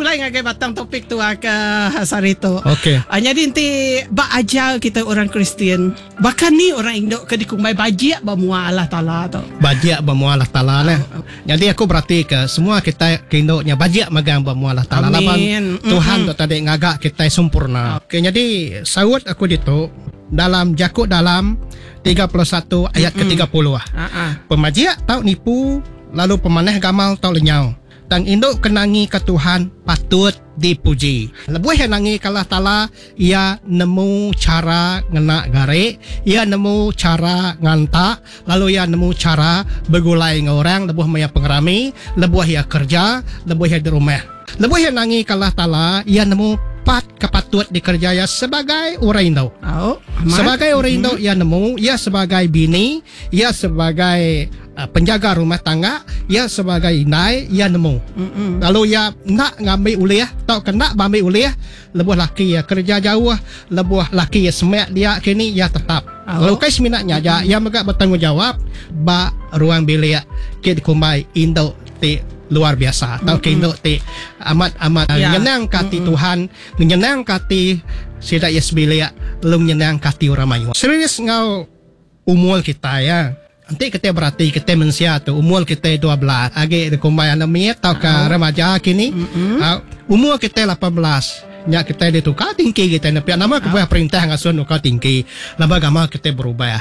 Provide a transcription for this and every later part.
mulai ngagai batang topik tu ke Sarito. Okey. Jadi nanti ba ajar kita orang Kristian. Bahkan ni orang Indo ke dikumbai bajiak ba muah Allah Taala tu. Bajiak ba muah Allah Taala lah. Jadi aku berarti ke semua kita Indoknya bajiak magang ba muah Allah Taala. Amin. Tuhan tu tadi ngagak kita sempurna. Okey, jadi sawut aku ditu dalam Jakub dalam 31 ayat ke-30 Pemajiak tau nipu, lalu pemanah gamal tau lenyau. Tang induk kenangi ke Tuhan patut dipuji. Lebuh yang nangi kalah Taala, ia nemu cara ngena garek, ia nemu cara ngantak, lalu ia nemu cara bergulai dengan orang, lebuh maya pengerami, lebuh ia kerja, lebuh ia di rumah. Lebuh yang nangi kalah Taala, ia nemu kepatut dikerjaya sebagai orang Indo. Sebagai orang Indo ia nemu, ia sebagai bini, ia sebagai penjaga rumah tangga, ia sebagai inai, ia nemu. Lalu ia nak ngambil uliah, tau kena ambil uliah, lebuh laki ia kerja jauh, lebuh laki ia semak dia kini ia tetap. Lalu kais minatnya aja, ia megak bertanggungjawab ba ruang bilik ke dikumbai Indo ti luar biasa. Tahu ke Indo ti amat nyenang kati Tuhan, nyenang kati sida yesbilia, lalu nyenang kati orang mayu. Serius ngau umur kita ya. Nanti kita berarti kita mensia tu umur kita 12. Agi dikumbai anak miet tau ke remaja kini. Umur kita 18. Nya kita ditukar tinggi kita nak pian nama kebuah perintah ngasun ukar tinggi. Laba agama kita berubah.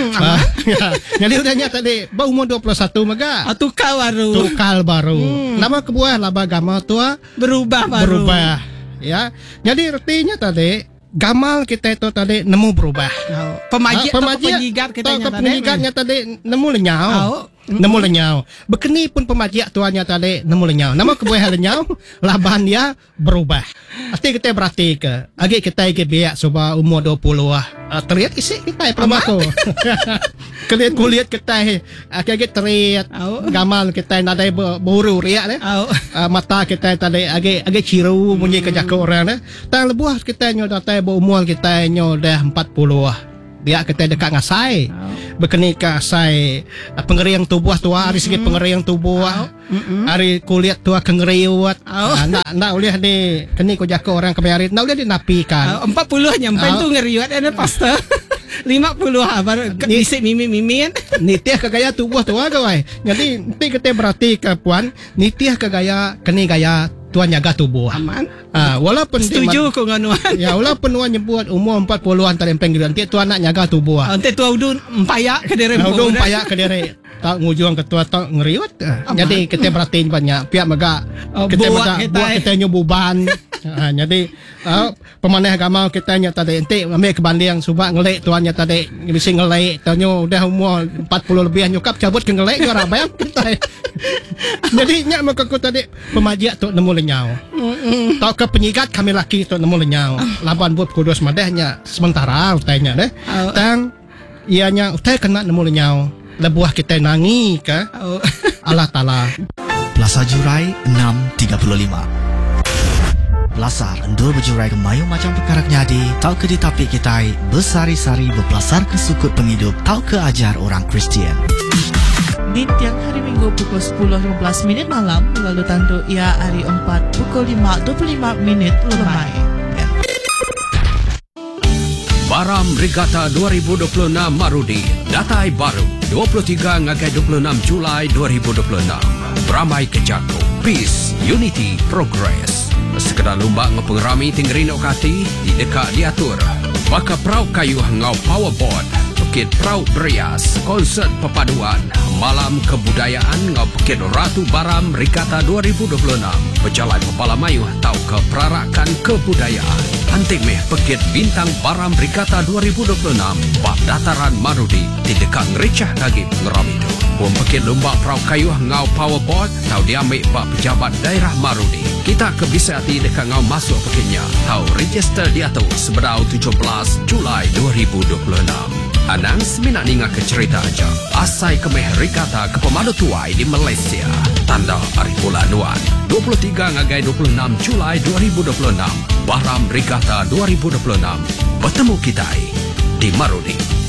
Jadi udahnya tadi ba umur 21 mega. Tukar baru. Nama kebuah laba agama tua berubah. Ya. Jadi artinya tadi gamal kita itu tadi nemu berubah. Penyigat tadi nemu lenyau. Nemu lenyau. Bekeni pun pemajiak tuannya tadi nemu lenyau. Nama kebuah lenyau, laban dia berubah. Arti kita berarti ke agi kita ke biak coba umur 20 terlihat isi kita pelamaku. Kulihat kita agi terlihat gamal kita nadai buru riak mata kita tadi agi ciru bunyi kerja ke orang tang lebuh kita nyo datai umur kita nyo dah 40 dia kita dekat ngasai berkenika sai pengeriang tubuh tua hari segi pengeriang tubuh hari kulit tua kengeriut nak boleh di keni ko jaka orang kebayarit nak boleh dinapikan 40 nyampai tu ngeriut ada pastor 50 baru bisik mimi-mimi kan nitiah ke gaya tubuh tua kawai jadi nanti kita berarti ke puan nitiah ke gaya keni gaya tuan jaga tubuh aman. Walaupun setuju ko nganuan. Ya walaupun tuan nyebut umur 40-an terempeng gitu nanti tuan nak jaga tubuh. Nanti tuan udun empayak ke dere. Udun empayak ke dere. Tak ngujung ketua tak ngeriut. Jadi kita perhatiin banyak pihak megak kita buat kita nyobuban. Jadi pemanah agama kita nya tadi ente ambil kebanding subak ngelek tuannya tadi bisa ngelek tanyo udah umur 40 lebih nyukap cabut ke ngelek ora bayang kita. Jadi nya maka ku tadi pemajiak tu nemu lenyau. Tau ke penyigat kami laki tu nemu lenyau. Laban buat kudus madahnya sementara utainya deh. Tang ianya utai kena nemu lenyau. Lebuah kita nangi ke Allah Taala. Plaza Jurai 6.35. Belasar endur berjurai ke mayu macam perkara nyadi. Tau ke di tapik kita bersari-sari berpelasar ke sukut penghidup. Tau ke ajar orang Kristian. Di tiang hari Minggu pukul 10.15 malam, lalu tandu ia hari 4 pukul 5.25 lemai. Baram Regatta 2026 Marudi. Datai baru 23 ngagai 26 Julai 2026. Beramai ke Jakub. Peace, Unity, Progress. Sekedar lumba ngepengerami tinggerino kati di dekat diatur. Baka prau kayu ngau powerboard. Pekit prau berias. Konsert perpaduan. Malam kebudayaan ngau pekit Ratu Baram Regatta 2026. Berjalan kepala mayu tau ke perarakan kebudayaan. Antik meh pekit bintang Baram Regatta 2026 bak dataran Marudi di dekat ngericah lagi pengeram itu. Puan pekit lomba prau kayu ngau powerboard tau diambil bak pejabat daerah Marudi. Kita ke bisa hati dekat ngau masuk pekitnya tau register dia tu sebedau 17 Julai 2026. Anang seminat ninga ke cerita aja. Asai kemeh Regatta ke pemadu tuai di Malaysia. Tanda hari bulan 23 ngagai 26 Julai 2026. Baram Regatta 2026. Bertemu kita di Marudi.